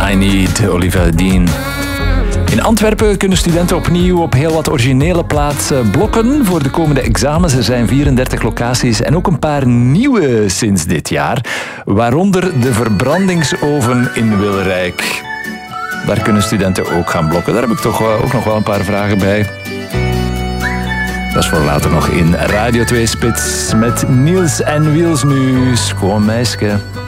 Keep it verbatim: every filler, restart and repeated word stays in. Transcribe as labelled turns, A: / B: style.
A: I Need, Olivia Dean. In Antwerpen kunnen studenten opnieuw op heel wat originele plaatsen blokken voor de komende examens. Er zijn vierendertig locaties en ook een paar nieuwe sinds dit jaar. Waaronder de verbrandingsoven in Wilrijk. Daar kunnen studenten ook gaan blokken. Daar heb ik toch ook nog wel een paar vragen bij. Dat is voor later nog in Radio twee Spits met Niels en Wiels nu. Schoon meisje.